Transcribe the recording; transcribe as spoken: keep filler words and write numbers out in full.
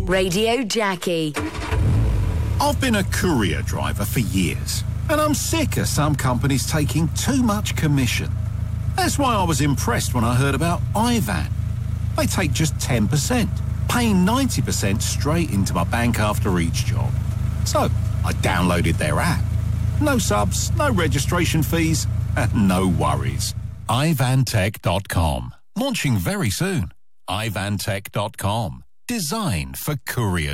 Radio Jackie. I've been a courier driver for years, and I'm sick of some companies taking too much commission. That's why I was impressed when I heard about iVan. They take just ten percent, paying ninety percent straight into my bank after each job. So I downloaded their app. No subs, no registration fees, and no worries. i van tech dot com. Launching very soon. i van tech dot com. Designed for courier